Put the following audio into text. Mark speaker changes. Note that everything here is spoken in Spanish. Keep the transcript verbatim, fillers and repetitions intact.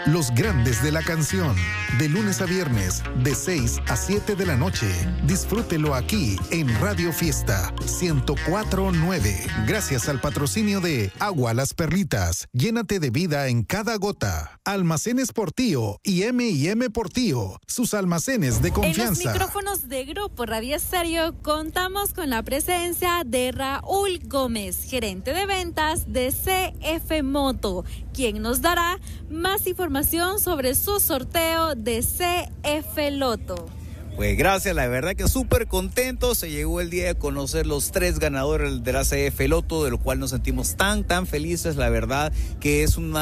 Speaker 1: Los grandes de la canción, de lunes a viernes, de seis a siete de la noche. Disfrútelo aquí en Radio Fiesta ciento cuatro punto nueve. Gracias al patrocinio de Agua Las Perlitas. Llénate de vida en cada gota. Almacenes Portillo y eme y eme Portillo, sus almacenes de confianza.
Speaker 2: En los micrófonos de Grupo Radio Estéreo contamos con la presencia de Raúl Gómez, gerente de ventas de C F Moto, quien nos dará más información sobre su sorteo de C F Loto.
Speaker 3: Pues gracias, la verdad que súper contento. Se llegó el día de conocer los tres ganadores de la C F Loto, de lo cual nos sentimos tan, tan felices. La verdad que es una